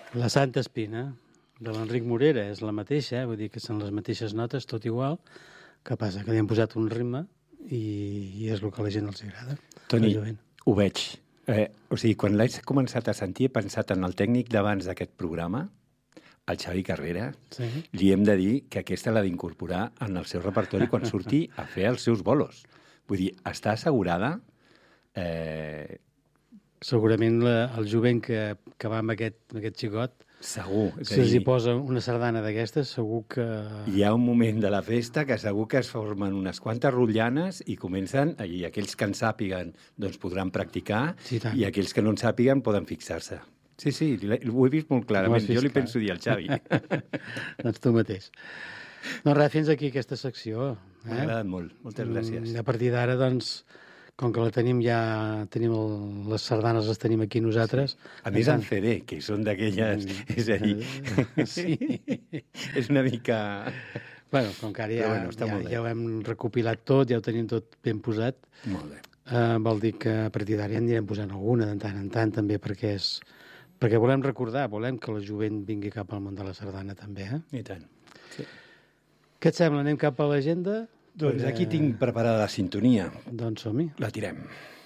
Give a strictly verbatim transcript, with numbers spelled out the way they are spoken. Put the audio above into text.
La Santa Espina, de l'Enric Morera, és la mateixa, eh? Vull dir que són les mateixes notes, tot igual, que passa que li han posat un ritme i, i és el que a la gent els agrada. Toni, ho veig. Eh, o sigui, quan l'he començat a sentir, he pensat en el tècnic d'abans d'aquest programa, el Xavi Carrera, sí. Li hem de dir que aquesta l'ha d'incorporar en el seu repertori quan surti a fer els seus bolos. Vull dir, està assegurada... Eh... Segurament la, el jovent que, que va amb aquest, amb aquest xicot, segur. Si els hi posa una sardana d'aquestes, segur que... Hi ha un moment de la festa que segur que es formen unes quantes rotllanes i comencen, i aquells que en sàpiguen doncs podran practicar, sí, i aquells que no en sàpiguen poden fixar-se. Sí, sí, ho he vist molt clarament. Jo li penso dir al Xavi. Doncs tu mateix. No, res, fins aquí aquesta secció. Eh? M'ha agradat molt. Moltes gràcies. A partir d'ara, doncs, com que la tenim ja, tenim el, les sardanes les tenim aquí nosaltres. Sí. A més en C D, que són d'aquelles... Mm. És a dir... Sí. És una mica... Bueno, com que ara ja, bueno, ja, ja ho hem recopilat tot, ja ho tenim tot ben posat. Molt bé. Uh, vol dir que a partir d'ara ja en anirem posant alguna de tant en tant, també, perquè és... Perquè volem recordar, volem que la jovent vingui cap al món de la sardana, també, eh? I tant. Sí. Què et sembla? Anem cap a l'agenda? Doncs aquí tinc preparada la sintonia. Doncs som-hi. La tirem.